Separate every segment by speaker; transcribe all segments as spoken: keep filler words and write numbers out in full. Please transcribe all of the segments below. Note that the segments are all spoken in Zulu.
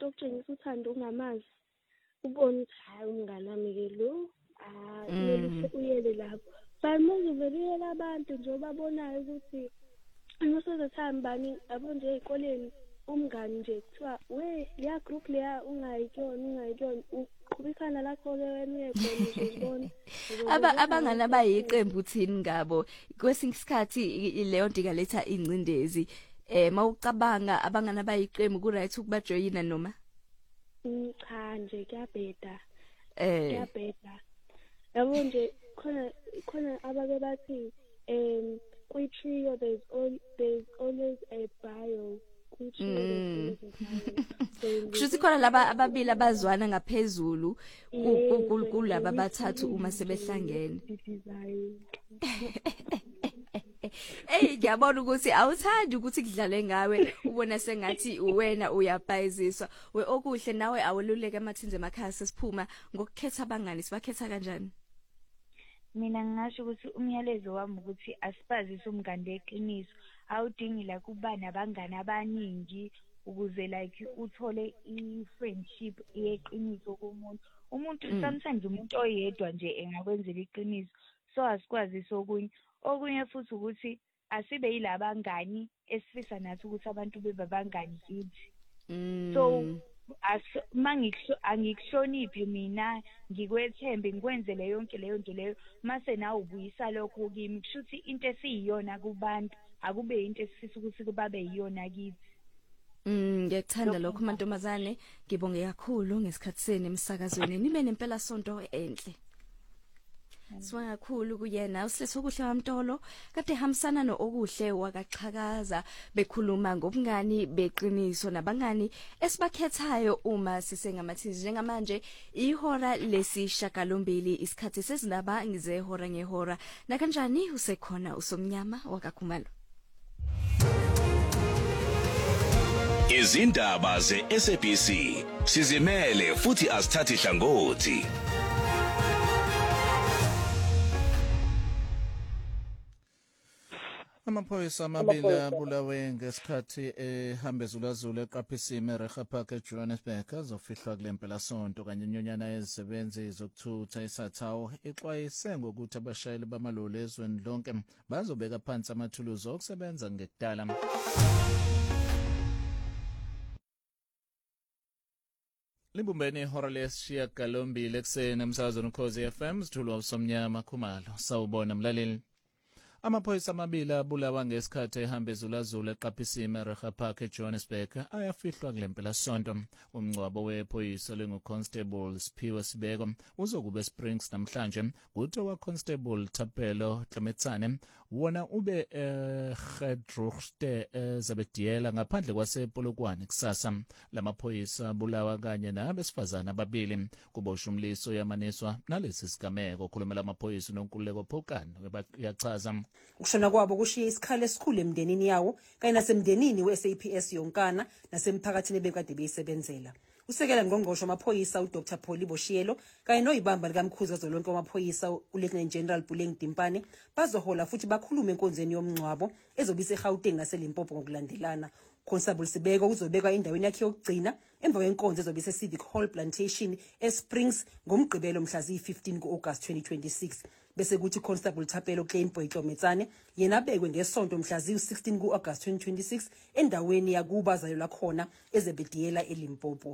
Speaker 1: umuntu okutshengisa uthando ungamazi ubone ukuthi hayi umngane wami ke lo ah kumele uyele lapho fanele uvelele abantu nje obabonayo ukuthi most of the time bani abo nje ezikoleni umngane nje kuthiwa we leya group leya ungayikona ungayikona uqhubisana lakho ke wena uyekona nje ubona
Speaker 2: aba abangana bayiqembu uthini ngabo kwesinye isikhathi leyo ntika letha ingcindezi eh mawucabanga abangana bayiqembu ku right ukubajoyina noma
Speaker 1: cha nje kuyabheda
Speaker 2: eh
Speaker 1: kuyabheda yabo nje khona khona abake bathi um kwi trio there's all there's always a bio
Speaker 2: kushuthi khona laba ababili abazwana ngaphezulu kulaba bathathu uma sebehlangene Eh ngiyabona ukuthi awuthandi ukuthi kudlale ngawe ubona sengathi wena uyabhayiziswa we okuhle nawe aweluleke amathinze emakhaya sesiphuma ngokukhetha abangani sibakhetha kanjani
Speaker 3: mina ngingasho ukuthi umyalezo wami ukuthi asipazise umngane leqiniso awudingi la kuba nabangani abaningi ukuze like uthole i-friendship yeqiniso komuntu umuntu sometimes umuntu oyedwa nje engakwenzela iqiniso so asikwazi sokunye okunye futhi ukuthi asibe yilabangani esifisa nathi ukuthi abantu bebe abangani kithi so mangikusho angikuhloniphi mina ngikwethembe ngikwenzele yonke leyo nto leyo mase nawe ubuyisa lokho kimi kushuthi into esiyiyona kubantu akube into esifisa ukuthi kubabe yiyona kithi
Speaker 2: Mm ngiyakthanda lokho mantombazane ngibonge kakhulu ngesikhathi sene emsakazweni nibe nempela sonto enhle Sibonga kakhulu kuyena usilethe okuhle kaMtolo kade hambisana nookuhle wakaxhakaza bekhuluma ngobungani beqiniso nabangani esibakhethayo uma sisengamathizi njengamanje ihora lesishagalombili isikhathi sezinaba ngizehora ngehora na kanjani usekhona usomnyama wakakhumalo
Speaker 4: Izindaba ze-S A B C sizimele futhi asithathi hlangothi
Speaker 5: Amaphoyisa amabili abulawe ngesikhathi ehambezulazula eQaphisime Reha Park eJohannesburg azofihlwa kulempela sonto kanye nyonyana yezisebenzi zokuthutha eSathawu ixwayise ngokuthi abashayeli bamaloli ezweni lonke bazobeka phansi amathuluzi okusebenza ngekudala Libumbeni ihora lesishiyagalombili ekuseni emsakazweni Ukhozi F M sithulwa usomnyama Khumalo sawubona mlaleli Amaphoyisa amabili abulawa ngesikhathi ehambezulazula eQaphisime Reha Park eJohannesburg ayafihlwa kulempela sonto umngcwabo wephoyisa lenguConstable Siphiwe Sibeko uzokube Springs namhlanje kuthiwa Constable Thapelo Tlametsane wona ube eGedruchte ezabediela ngaphandle kwasePolokwane kusasa lamaphoyisa abulawa kanye nabesifazana ababili kuboshwa umliso yamaniswa nalesi sigameko khuluma lamaphoyisa noNkululeko Phokane yachaza
Speaker 6: Ukushona kwabo kushiya isikhalo esikhulu emndenini yawo kanye nasemndenini we-S A P S yonkana nasemphakathini bekade beyisebenzela. Usekela ngqongqosho amaphoyisa uDr Pholi Boshiyelo kanye noyibamba likaMkhuzi Zolonke wamaphoyisa uLieutenant General Buleng Dimpane bazohola futhi bakhulume enkonzweni yomngcwabo ezobise eGauteng naseLimpopo ngokulandelana. Constable Sibeko uzobekwa endaweni yakhe yokugcina emva kwenkonzo ezobise eCivic Hall Plantation eSprings ngomgqibelo mhla zi-fifteen ku-August twenty twenty-six. Bese kuthi Constable Thapelo Kleinboy Tlametsane yena abekwe ngesonto mhla zi-sixteen ku-August twenty twenty-six endaweni yakuba zayo lakhona ezebediela eLimpopo.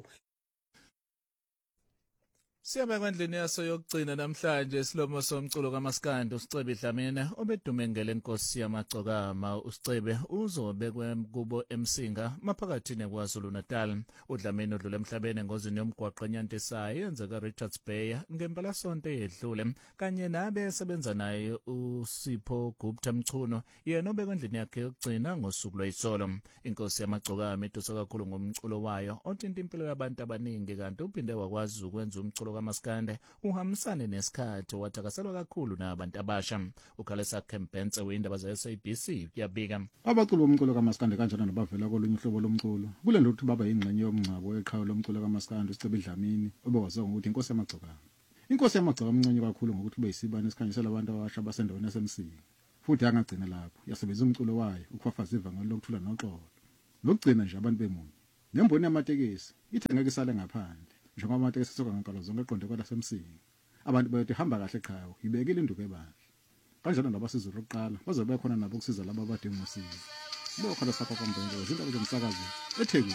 Speaker 5: Siyabeka endlini yaso yokugcina namhlanje isilomo somculo kaMaskandi uSicebe Dlamini obedumengele inkosi yamagcokama uSicebe uzobekwe kubo emsinga maphakathi neKwaZulu Natal uDlamini udlule emhlabeni engozini yomgwaqo enyantisayo yenzeka Richards Bay ngempela sonto eyedlule kanye nabe sebenza naye uSipho Gupta Mchuno yena obekwe endlini yakhe yokugcina ngosuku lwayisolo inkosi yamagcokama idusa kakhulu ngomculo wayo othinta impilo yabantu abaningi kanti uphinde wakwazi ukwenza umculo kaMaskandi uhambisane nesikhathi wathakaselwa kakhulu nabantu abasha ukhalesa Kempense weindaba ze-S A B C kuyabika
Speaker 7: abaculi bomculo kaMaskandi kanjalo nabavela kolunye uhlobo lomculo kule nto ukuthi baba ingxenye yomngcwabo weqhawe lomculo kaMaskandi uSicebe Dlamini obewaziwa ngokuthi inkosi yamagcokama inkosi yamagcokama mncane kakhulu ngokuthi ube isibani esikhanyisela abantu abasha basendaweni yasemsini futhi angagcina lapho yasebenza umculo wayo ukufafaza ivangeli lokuthula noxolo lokugcina nje abantu bemunye nemboni yamatekisi ithi ngeke isale ngaphandle njengoba amatekisi soka ngankalo zonke eqonde kwala semsini abantu bayothi hamba kahle ekhaya ibekile induku ebahle kanjalo nabasizo lokuqala bazobe khona nabo ukusiza labo abadinga usizo lo khona sakho kombhengo izindaba zomsakazi eThekwini.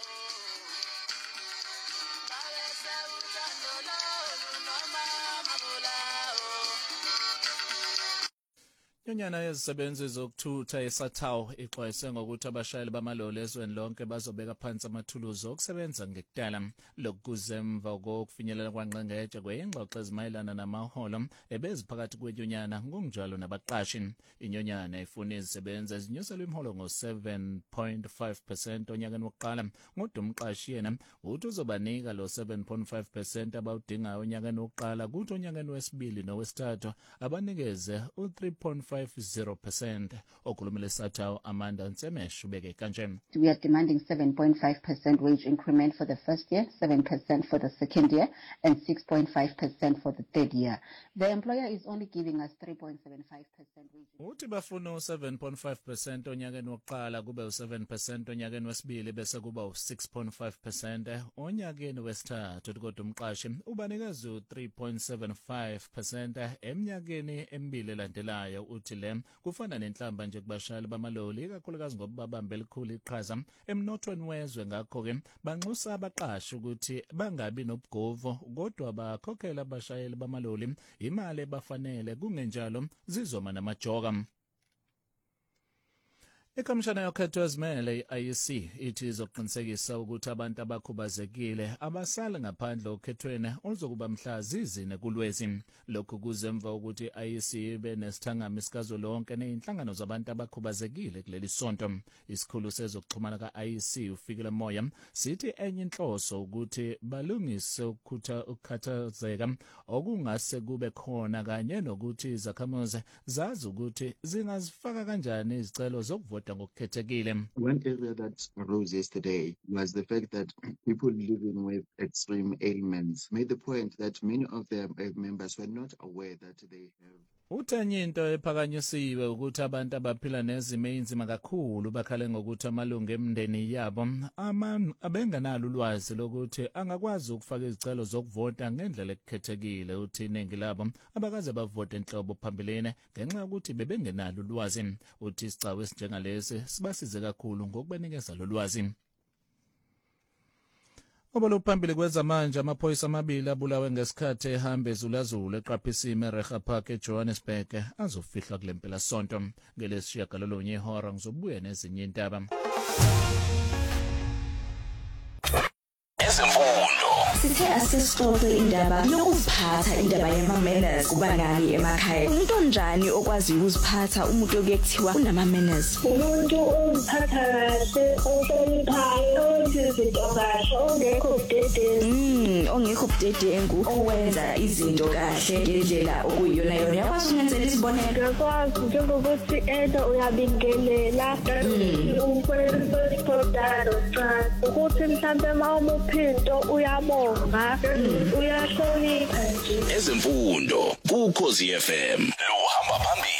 Speaker 5: Inyonyana yezisebenzi zokuthutha eSathawu ixwayise ngokuthi abashayeli bamaloli ezweni lonke bazobeka phansi amathuluzi okusebenza ngekudala lokuzemva kokufinyelela kwangqengetshe kweyingxoxo ezimayelana namaholo ebeziphakathi kwenyonyana ngokunjalo nabaqashi. Inyonyana ifuna izisebenzi ezinyuselwe imiholo ngo seven point five percent onyakeni wokuqala kodwa umqashi yena uthi uzobanika lo seven point five percent abawudingayo onyakeni wokuqala kuthi onyakeni wesibili nowesithathu abanikeze u three point five zero percent. Okhulumela eSathawu Amanda Ntsemesh ubeke kanje.
Speaker 8: We are demanding seven point five percent wage increment for the first year, seven percent for the second year, and six point five percent for the third year. The employer is only giving us three point seven five percent wage increment.
Speaker 5: Uthi bafuna u seven point five percent onyakeni wokuqala kube u seven percent onyakeni wesibili bese kuba u six point five percent onyakeni wesithathu kodwa umqashi ubanikeza u three point seven five percent eminyakeni emibili elandelayo. Uthi le kufana nenhlamba nje kubashayeli bamaloli ikakhulukazi ngoba babambe elikhulu iqhaza emnothweni wezwe ngakho ke banxusa abaqashi ukuthi bangabi nobugovo kodwa bakhokhela abashayeli bamaloli imali ebafanele kungenjalo zizoma namajoka. Ikamishana yokhetho ezimele i-I E C ithi izoqinisekisa ukuthi abantu abakhubazekile abasala ngaphandle okhethweni oluzokuba mhla zizine kuLwezi. Lokhu kuzemva ukuthi i-I E C ibe nesithangami sikazwelonke neyinhlangano zabantu abakhubazekile kuleli sonto. Isikhulu sezokuxhumana ka-I E C uFikile Moya sithi enye inhloso ukuthi balungise ukutha ukukhathazeka okungase kube khona kanye nokuthi izakhamuzi zazi ukuthi zingazifaka kanjani izicelo zokuvota.
Speaker 9: One area that arose yesterday was the fact that people living with extreme ailments made the point that many of their members were not aware that they have.
Speaker 5: Uthenye into ephakanyisiwe ukuthi abantu abaphila nezimo ezinzima kakhulu bakhale ngokuthi amalungu emndeni yabo abenganalo ulwazi lokuthi angakwazi ukufaka izicelo zokuvota ngendlela ekukhethekile. Uthi iningi labo abakaze bavote enhlobo phambilene ngenxa yokuthi bebengenalo ulwazi. Uthi isicawu esinjengalesi sibasize kakhulu ngokubanikeza lo lwazi. Obalo phambili kwezamanje amaphoyisa amabili abulawe ngesikhathi ehamba ezulazula eQaphisi Merega Park eJohannesburg azofihla kule mpela sonto. Ngelesishiyagalolunye ihora ngizobuya nezinye indaba.
Speaker 4: Ezemfundo
Speaker 2: sithe asesixoxe indaba yokuziphatha, indaba yama-manners kubanani emakhaya. Umuntu onjani okwazi ukuziphatha umuntu okuyekuthiwa unama-manners?
Speaker 1: Umuntu oziphatha kahle, ohloniphayo, owenza izinto kahle, ongekho budedengu.
Speaker 2: Mm, ongekho budedengu, owenza izinto kahle ngendlela okuyiyona yona. Uyakwazi ukungenzela isibonelo?
Speaker 1: Uyakwazi njengokuthi ento uyabingelela, ukwenza isipotalo cha. Ukuthi mhlambe uma umuphinto uyabonga, uyahlonipha nje.
Speaker 4: Ezemfundo ku Ukhozi F M lo hamba phambili.